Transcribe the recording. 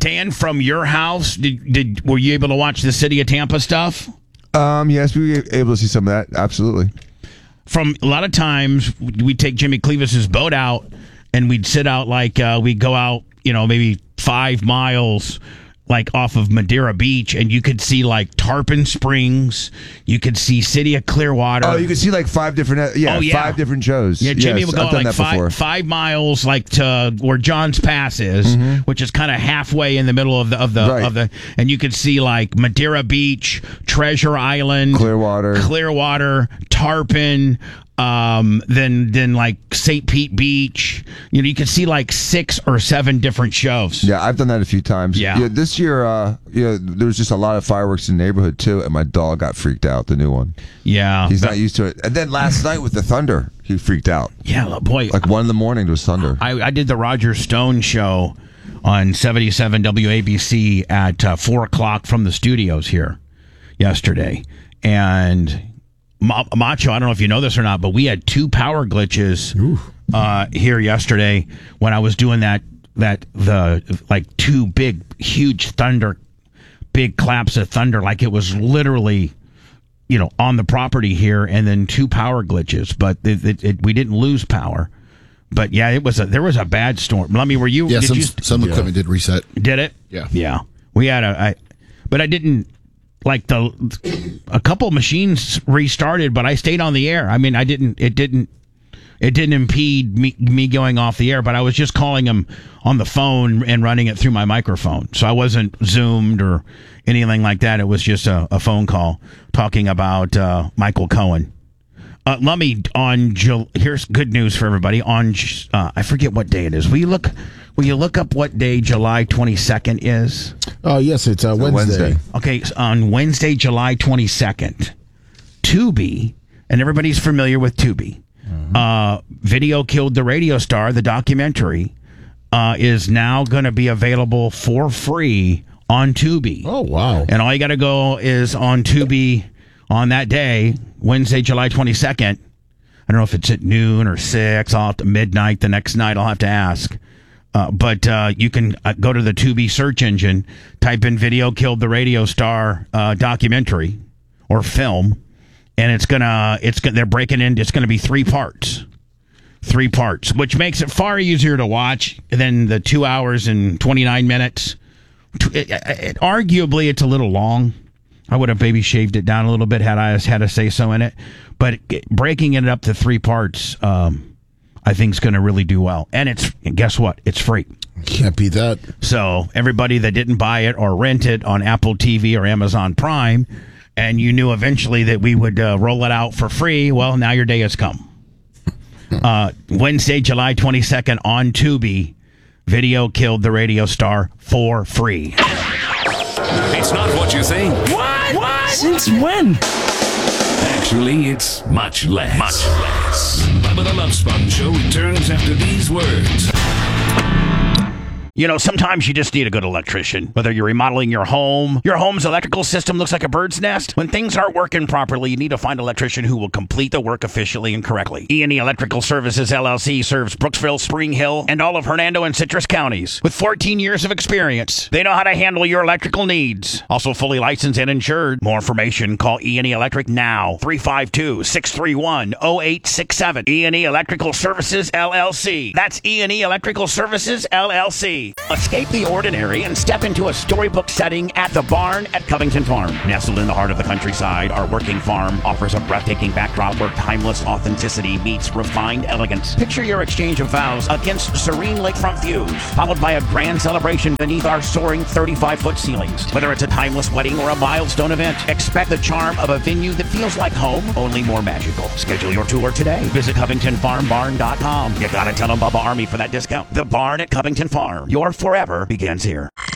Dan, from your house, were you able to watch the City of Tampa stuff? Yes, we were able to see some of that. Absolutely. From a lot of times, we'd take Jimmy Clevis's boat out, and we'd sit out we'd go out, maybe 5 miles, like off of Madeira Beach, and you could see like Tarpon Springs, you could see City of Clearwater. Oh, you could see like 5 different, 5 different shows. Yeah, Jimmy would go like 5 miles, like to where John's Pass is, which is kind of halfway in the middle of the, and you could see like Madeira Beach, Treasure Island, Clearwater, Tarpon. Then like St. Pete Beach, you could see like 6 or 7 different shows. Yeah, I've done that a few times. Yeah. This year, there was just a lot of fireworks in the neighborhood too, and my dog got freaked out. The new one. Yeah, he's not used to it. And then last night with the thunder, he freaked out. Yeah, boy. Like 1 a.m, there was thunder. I did the Roger Stone show on 77 WABC at 4 o'clock from the studios here yesterday, and Macho, I don't know if you know this or not, but we had 2 power glitches here yesterday when I was doing the 2 big, huge thunder, big claps of thunder, like it was literally, on the property here, and then 2 power glitches, but we didn't lose power. But yeah, there was a bad storm. Lummy, were you? Yeah, some equipment did reset. Did it? Yeah. Yeah. We had but I didn't. Like a couple machines restarted, but I stayed on the air. I mean, it didn't impede me going off the air, but I was just calling him on the phone and running it through my microphone. So I wasn't Zoomed or anything like that. It was just a phone call talking about Michael Cohen. Lummy, here's good news for everybody. On I forget what day it is. Will you look up what day July 22nd is? Oh, yes, it's Wednesday. Okay, so on Wednesday, July 22nd, Tubi, and everybody's familiar with Tubi. Video Killed the Radio Star, the documentary, is now going to be available for free on Tubi. Oh, wow. And all you got to go is on Tubi on that day, Wednesday, July 22nd. I don't know if it's at noon or 6, I'll have to midnight the next night, I'll have to ask. But you can go to the Tubi search engine, type in Video Killed the Radio Star documentary or film, and they're breaking in, it's going to be 3 parts. 3 parts, which makes it far easier to watch than the 2 hours and 29 minutes. Arguably, it's a little long. I would have maybe shaved it down a little bit had I had a say so in it. But breaking it up to 3 parts, I think is going to really do well. And guess what? It's free. Can't beat that. So everybody that didn't buy it or rent it on Apple TV or Amazon Prime, and you knew eventually that we would roll it out for free, well, now your day has come. Wednesday, July 22nd on Tubi, Video Killed the Radio Star for free. It's not what you think. What? Since when? Actually, it's much less. Much less. Bubba the Love Sponge Show returns after these words. Sometimes you just need a good electrician. Whether you're remodeling your home's electrical system looks like a bird's nest. When things aren't working properly, you need to find an electrician who will complete the work efficiently and correctly. E&E Electrical Services, LLC serves Brooksville, Spring Hill, and all of Hernando and Citrus counties. With 14 years of experience, they know how to handle your electrical needs. Also fully licensed and insured. More information, call E&E Electric now. 352-631-0867. E&E Electrical Services, LLC. That's E&E Electrical Services, LLC. Escape the ordinary and step into a storybook setting at the Barn at Covington Farm. Nestled in the heart of the countryside, our working farm offers a breathtaking backdrop where timeless authenticity meets refined elegance. Picture your exchange of vows against serene lakefront views, followed by a grand celebration beneath our soaring 35-foot ceilings. Whether it's a timeless wedding or a milestone event, expect the charm of a venue that feels like home, only more magical. Schedule your tour today. Visit CovingtonFarmBarn.com. You gotta tell them Bubba Army for that discount. The Barn at Covington Farm. Your forever begins here.